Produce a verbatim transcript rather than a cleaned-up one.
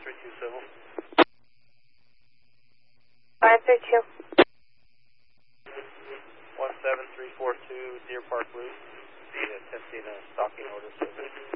three two civil. five three two. one seven three four two Deer Park Loop. The uh, Tensina stalking order service.